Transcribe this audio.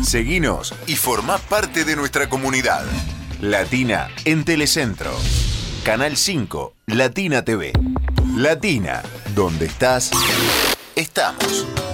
Seguinos y formá parte de nuestra comunidad. Latina en Telecentro. Canal 5, Latina TV. Latina, donde estás, estamos.